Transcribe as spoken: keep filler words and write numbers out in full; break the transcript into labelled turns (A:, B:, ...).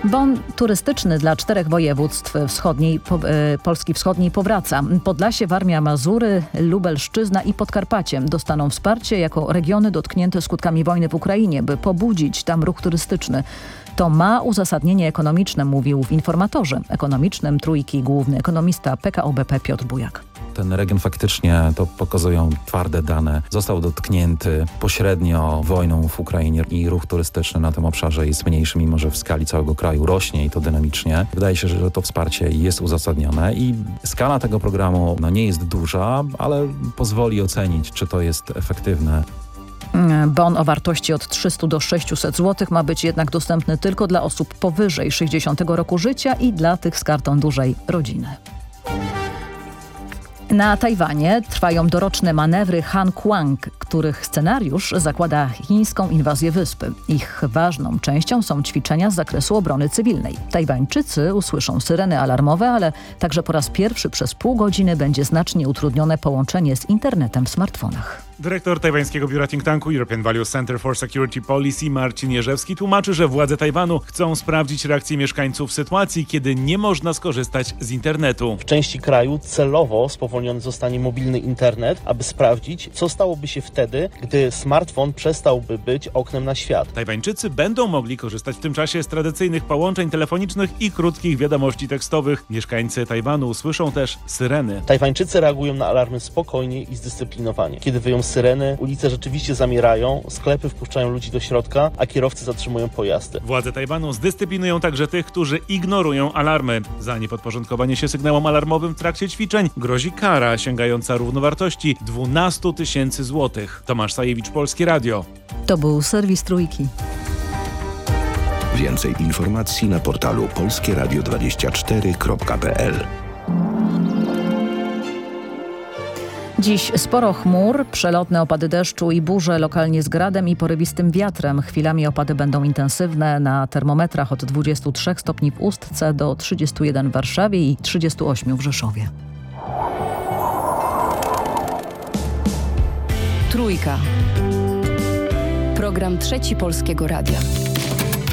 A: Bon turystyczny dla czterech województw wschodniej, po, e, Polski wschodniej powraca. Podlasie, Warmia, Mazury, Lubelszczyzna i Podkarpacie dostaną wsparcie jako regiony dotknięte skutkami wojny w Ukrainie, by pobudzić tam ruch turystyczny. To ma uzasadnienie ekonomiczne, mówił w informatorze ekonomicznym Trójki główny ekonomista P K O B P Piotr Bujak.
B: Ten region faktycznie, to pokazują twarde dane, został dotknięty pośrednio wojną w Ukrainie i ruch turystyczny na tym obszarze jest mniejszy, mimo że w skali całego kraju rośnie i to dynamicznie. Wydaje się, że to wsparcie jest uzasadnione i skala tego programu no, nie jest duża, ale pozwoli ocenić, czy to jest efektywne.
A: Bon o wartości od trzysta do sześciuset złotych ma być jednak dostępny tylko dla osób powyżej sześćdziesiątego roku życia i dla tych z kartą dużej rodziny. Na Tajwanie trwają doroczne manewry Han Kuang, których scenariusz zakłada chińską inwazję wyspy. Ich ważną częścią są ćwiczenia z zakresu obrony cywilnej. Tajwańczycy usłyszą syreny alarmowe, ale także po raz pierwszy przez pół godziny będzie znacznie utrudnione połączenie z internetem w smartfonach.
C: Dyrektor tajwańskiego biura think tanku European Value Center for Security Policy Marcin Jerzewski tłumaczy, że władze Tajwanu chcą sprawdzić reakcję mieszkańców w sytuacji, kiedy nie można skorzystać z internetu.
D: W części kraju celowo spowolniony zostanie mobilny internet, aby sprawdzić, co stałoby się wtedy, gdy smartfon przestałby być oknem na świat.
C: Tajwańczycy będą mogli korzystać w tym czasie z tradycyjnych połączeń telefonicznych i krótkich wiadomości tekstowych. Mieszkańcy Tajwanu usłyszą też syreny.
D: Tajwańczycy reagują na alarmy spokojnie i zdyscyplinowanie. Kiedy wyją syreny, ulice rzeczywiście zamierają, sklepy wpuszczają ludzi do środka, a kierowcy zatrzymują pojazdy.
C: Władze Tajwanu zdyscyplinują także tych, którzy ignorują alarmy. Za niepodporządkowanie się sygnałom alarmowym w trakcie ćwiczeń grozi kara sięgająca równowartości dwanaście tysięcy złotych. Tomasz Sajewicz, Polskie Radio.
A: To był serwis Trójki.
E: Więcej informacji na portalu polskie radio dwadzieścia cztery kropka p l.
A: Dziś sporo chmur, przelotne opady deszczu i burze lokalnie z gradem i porywistym wiatrem. Chwilami opady będą intensywne na termometrach od dwudziestu trzech stopni w Ustce do trzydziestu jeden w Warszawie i trzydziestu ośmiu w Rzeszowie.
F: Trójka. Program Trzeci Polskiego Radia.